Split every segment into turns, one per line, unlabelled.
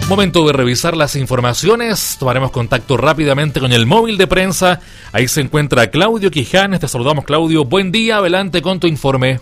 Momento de revisar las informaciones. Tomaremos contacto rápidamente con el móvil de prensa. Ahí se encuentra Claudio Quijanes. Te saludamos, Claudio. Buen día, adelante con tu informe.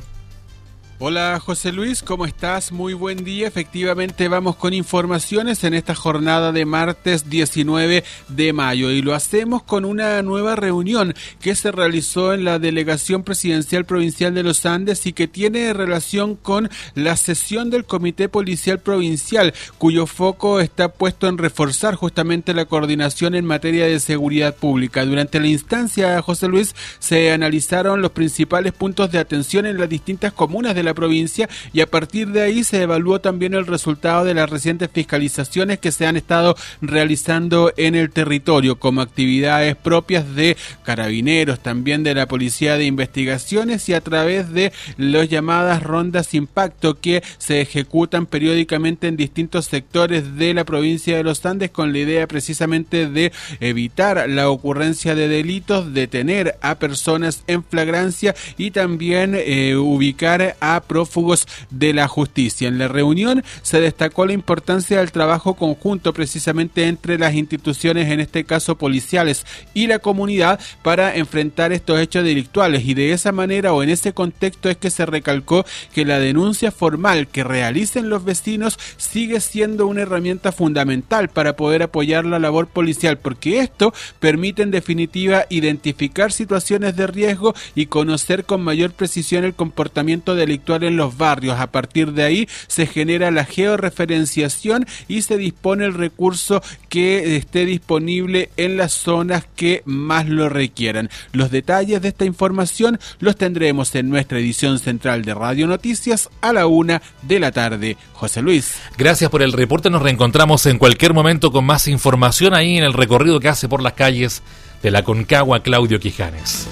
Hola José Luis, ¿cómo estás? Muy buen día. Efectivamente vamos con informaciones en esta jornada de martes 19 de mayo y lo hacemos con una nueva reunión que se realizó en la Delegación Presidencial Provincial de los Andes y que tiene relación con la sesión del Comité Policial Provincial, cuyo foco está puesto en reforzar justamente la coordinación en materia de seguridad pública. Durante la instancia, José Luis, se analizaron los principales puntos de atención en las distintas comunas de la provincia y a partir de ahí se evaluó también el resultado de las recientes fiscalizaciones que se han estado realizando en el territorio como actividades propias de carabineros, también de la Policía de Investigaciones y a través de las llamadas rondas impacto que se ejecutan periódicamente en distintos sectores de la provincia de los Andes con la idea precisamente de evitar la ocurrencia de delitos, detener a personas en flagrancia y también ubicar a prófugos de la justicia. En la reunión se destacó la importancia del trabajo conjunto precisamente entre las instituciones, en este caso policiales, y la comunidad para enfrentar estos hechos delictuales y de esa manera o en ese contexto es que se recalcó que la denuncia formal que realicen los vecinos sigue siendo una herramienta fundamental para poder apoyar la labor policial, porque esto permite en definitiva identificar situaciones de riesgo y conocer con mayor precisión el comportamiento delictual en los barrios. A partir de ahí se genera la georreferenciación y se dispone el recurso que esté disponible en las zonas que más lo requieran. Los detalles de esta información los tendremos en nuestra edición central de Radio Noticias a la 1 de la tarde. José Luis.
Gracias por el reporte. Nos reencontramos en cualquier momento con más información ahí en el recorrido que hace por las calles de la Aconcagua Claudio Quijanes.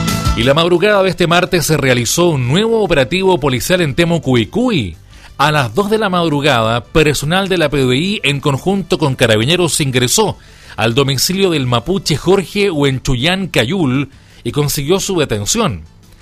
Y la madrugada de este martes se realizó un nuevo operativo policial en Temucuicui. A las 2 de la madrugada, personal de la PDI en conjunto con carabineros ingresó al domicilio del mapuche Jorge Huenchuyán Cayul y consiguió su detención.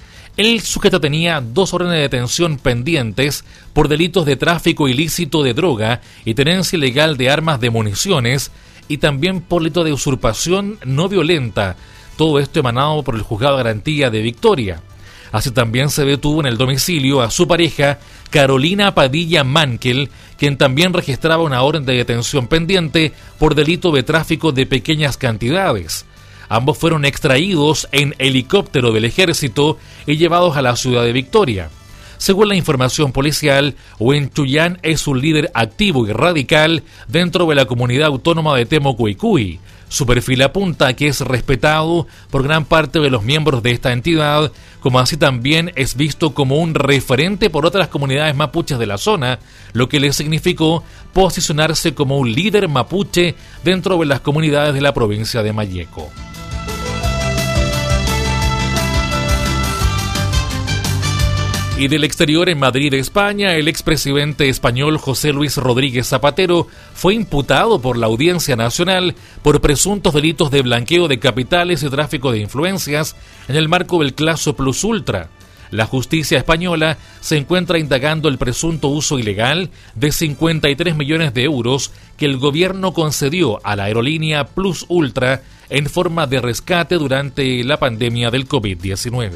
El sujeto tenía 2 órdenes de detención pendientes por delitos de tráfico ilícito de droga y tenencia ilegal de armas de municiones y también por delito de usurpación no violenta. Todo esto emanado por el Juzgado de Garantía de Victoria. Así también se detuvo en el domicilio a su pareja, Carolina Padilla Mankel, quien también registraba una orden de detención pendiente por delito de tráfico de pequeñas cantidades. Ambos fueron extraídos en helicóptero del ejército y llevados a la ciudad de Victoria. Según la información policial, Huenchuyán es un líder activo y radical dentro de la comunidad autónoma de Temucuicui. Su perfil apunta a que es respetado por gran parte de los miembros de esta entidad, como así también es visto como un referente por otras comunidades mapuches de la zona, lo que le significó posicionarse como un líder mapuche dentro de las comunidades de la provincia de Malleco. Y del exterior, en Madrid, España, el expresidente español José Luis Rodríguez Zapatero fue imputado por la Audiencia Nacional por presuntos delitos de blanqueo de capitales y tráfico de influencias en el marco del caso Plus Ultra. La justicia española se encuentra indagando el presunto uso ilegal de 53 millones de euros que el gobierno concedió a la aerolínea Plus Ultra en forma de rescate durante la pandemia del COVID-19.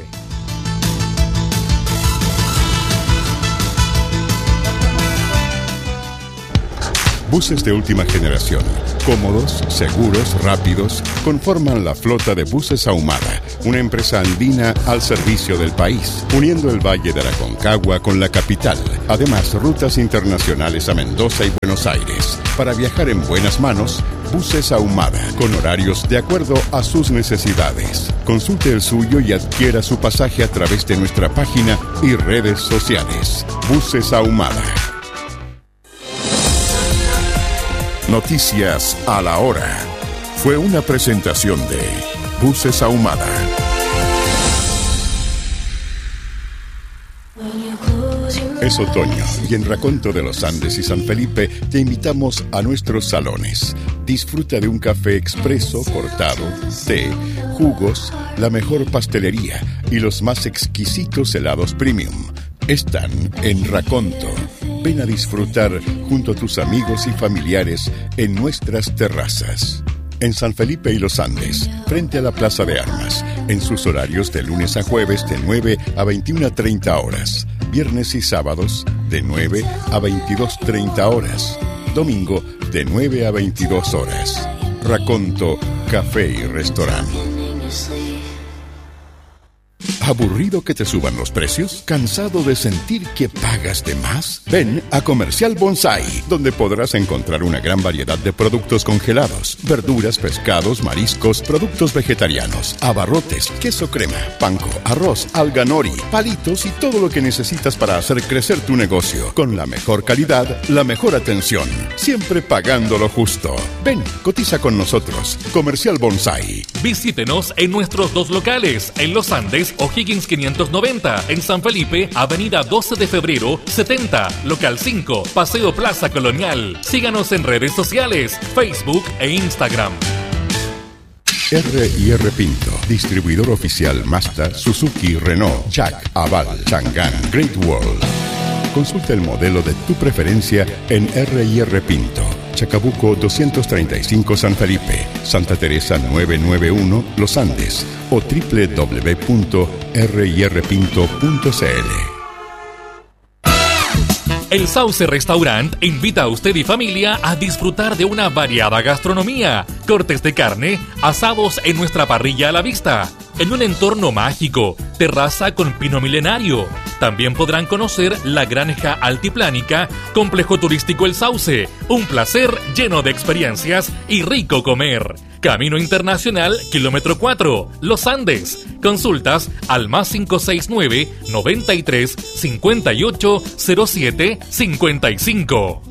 Buses de última generación, cómodos, seguros, rápidos, conforman la flota de Buses Ahumada, una empresa andina al servicio del país, uniendo el Valle de la Aconcagua con la capital. Además, rutas internacionales a Mendoza y Buenos Aires. Para viajar en buenas manos, Buses Ahumada, con horarios de acuerdo a sus necesidades. Consulte el suyo y adquiera su pasaje a través de nuestra página y redes sociales. Buses Ahumada. Noticias a la hora. Fue una presentación de Buses Ahumada. Es otoño y en Raconto de los Andes y San Felipe te invitamos a nuestros salones. Disfruta de un café expreso, cortado, té, jugos, la mejor pastelería y los más exquisitos helados premium. Están en Raconto. Ven a disfrutar junto a tus amigos y familiares en nuestras terrazas. En San Felipe y Los Andes, frente a la Plaza de Armas, en sus horarios de lunes a jueves de 9 a 21:30 horas, viernes y sábados de 9 a 22:30 horas, domingo de 9 a 22 horas. Raconto, café y restaurante. ¿Aburrido que te suban los precios? ¿Cansado de sentir que pagas de más? Ven a Comercial Bonsai, donde podrás encontrar una gran variedad de productos congelados, verduras, pescados, mariscos, productos vegetarianos, abarrotes, queso crema, panko, arroz, alga nori, palitos y todo lo que necesitas para hacer crecer tu negocio. Con la mejor calidad, la mejor atención, siempre pagando lo justo. Ven, cotiza con nosotros. Comercial Bonsai.
Visítenos en nuestros 2 locales, en Los Andes, O'Higgins 590, en San Felipe, Avenida 12 de Febrero, 70, Local 5, Paseo Plaza Colonial. Síganos en redes sociales, Facebook e Instagram.
R&R Pinto, distribuidor oficial Mazda, Suzuki, Renault, Jack, Aval, Chang'an, Great Wall. Consulta el modelo de tu preferencia en R&R Pinto, Chacabuco 235 San Felipe, Santa Teresa 991 Los Andes o www.rirpinto.cl.
El Sauce Restaurant invita a usted y familia a disfrutar de una variada gastronomía, cortes de carne, asados en nuestra parrilla a la vista, en un entorno mágico, terraza con pino milenario. También podrán conocer la Granja Altiplánica, complejo turístico El Sauce, un placer lleno de experiencias y rico comer. Camino Internacional, kilómetro 4, Los Andes. Consultas al +569 93 58 07 55.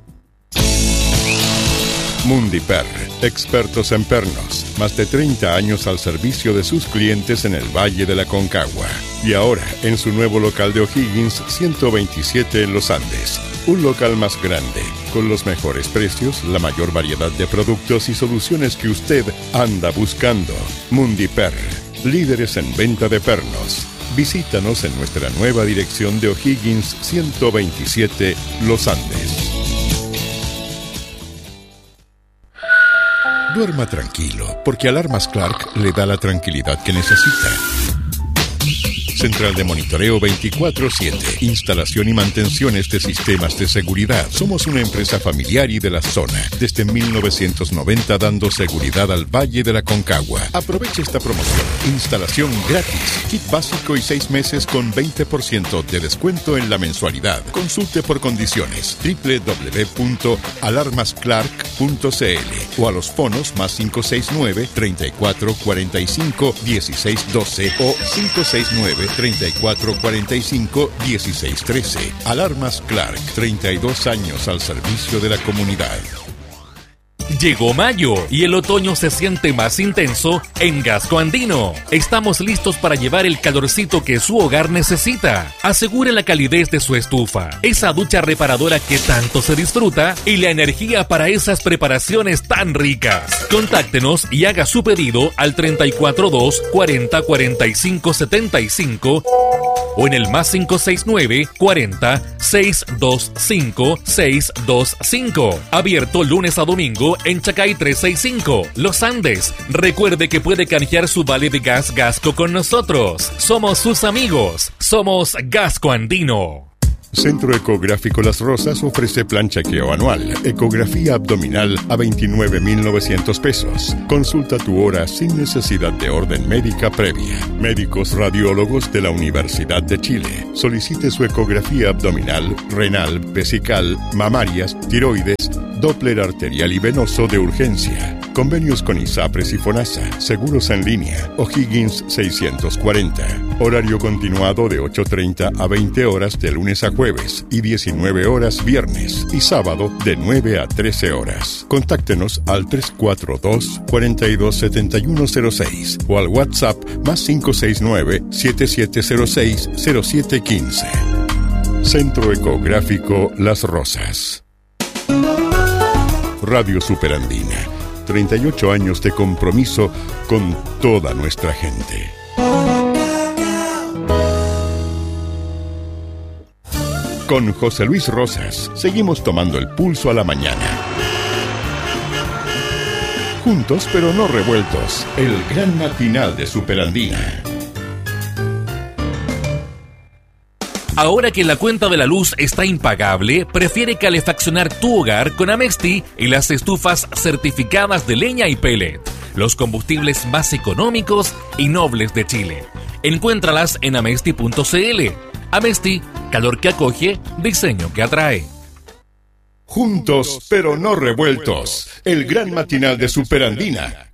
Mundiper, expertos en pernos, más de 30 años al servicio de sus clientes en el Valle de la Concagua. Y ahora, en su nuevo local de O'Higgins 127 en Los Andes. Un local más grande, con los mejores precios, la mayor variedad de productos y soluciones que usted anda buscando. Mundiper, líderes en venta de pernos. Visítanos en nuestra nueva dirección de O'Higgins 127 Los Andes. Duerma tranquilo, porque Alarmas Clark le da la tranquilidad que necesita. Central de monitoreo 24/7, instalación y mantenciones de sistemas de seguridad. Somos una empresa familiar y de la zona, desde 1990 dando seguridad al Valle de la Concagua. Aproveche esta promoción. Instalación gratis, kit básico y 6 meses con 20% de descuento en la mensualidad. Consulte por condiciones www.alarmasclark.cl o a los fonos +569 34 45 16 12 o 569 34 45 16 13. Alarmas Clark, 32 años al servicio de la comunidad.
Llegó mayo y el otoño se siente más intenso en Gasco Andino. Estamos listos para llevar el calorcito que su hogar necesita. Asegure la calidez de su estufa, esa ducha reparadora que tanto se disfruta y la energía para esas preparaciones tan ricas. Contáctenos y haga su pedido al 342 40 45 75 o en el +569 40 625 625. Abierto lunes a domingo en Chacay 365, Los Andes. Recuerde que puede canjear su vale de gas Gasco con nosotros. Somos sus amigos. Somos Gasco Andino.
Centro Ecográfico Las Rosas ofrece plan chequeo anual, ecografía abdominal a 29,900 pesos. Consulta tu hora sin necesidad de orden médica previa. Médicos radiólogos de la Universidad de Chile. Solicite su ecografía abdominal, renal, vesical, mamarias, tiroides, Doppler arterial y venoso de urgencia. Convenios con ISAPRES y FONASA. Seguros en línea. O'Higgins 640. Horario continuado de 8:30 a 20 horas de lunes a jueves y 19 horas viernes y sábado de 9 a 13 horas. Contáctenos al 342 427106 o al WhatsApp +569 7706 0715. Centro Ecográfico Las Rosas. Radio Superandina. 38 años de compromiso con toda nuestra gente. Con José Luis Rosas, seguimos tomando el pulso a la mañana. Juntos pero no revueltos, el gran matinal de Superandina.
Ahora que la cuenta de la luz está impagable, prefiere calefaccionar tu hogar con Amesti y las estufas certificadas de leña y pellet, los combustibles más económicos y nobles de Chile. Encuéntralas en amesti.cl. Amesti, calor que acoge, diseño que atrae.
Juntos pero no revueltos, el gran matinal de Superandina.